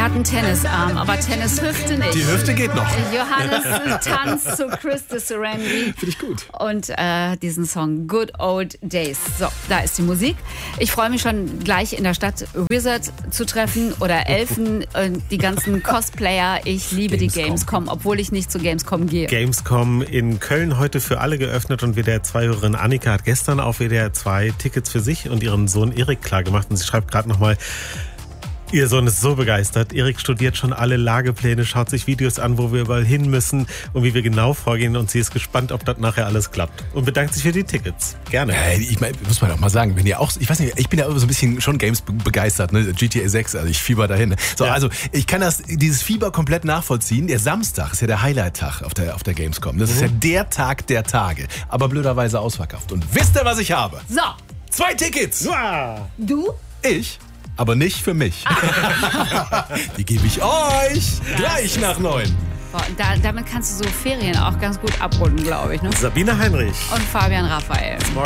Er hat einen Tennisarm, aber Tennishüfte nicht. Die Hüfte geht noch. Johannes tanzt zu Chris de Serenity. Finde ich gut. Und diesen Song Good Old Days. So, da ist die Musik. Ich freue mich schon gleich in der Stadt Wizard zu treffen oder Elfen, die ganzen Cosplayer. Ich liebe die Gamescom, obwohl ich nicht zu Gamescom gehe. Gamescom in Köln heute für alle geöffnet und WDR 2-Hörerin Annika hat gestern auf WDR 2 Tickets für sich und ihren Sohn Erik klargemacht und sie schreibt gerade nochmal, ihr Sohn ist so begeistert. Erik studiert schon alle Lagepläne, schaut sich Videos an, wo wir überall hin müssen und wie wir genau vorgehen. Und sie ist gespannt, ob das nachher alles klappt. Und bedankt sich für die Tickets. Gerne. Ich mein, muss man doch mal sagen, wenn ihr auch, ich weiß nicht, ich bin ja so ein bisschen schon Games begeistert, ne? GTA 6, also ich fieber dahin. So, ja. Also ich kann dieses Fieber komplett nachvollziehen. Der Samstag ist ja der Highlight-Tag auf der Gamescom. Das ist ja der Tag der Tage. Aber blöderweise ausverkauft. Und wisst ihr, was ich habe? So. 2 Tickets. Ja. Du? Ich? Aber nicht für mich. Die gebe ich euch gleich nach 9. Boah, damit kannst du so Ferien auch ganz gut abrunden, glaube ich. Ne? Sabine Heinrich. Und Fabian Raphael.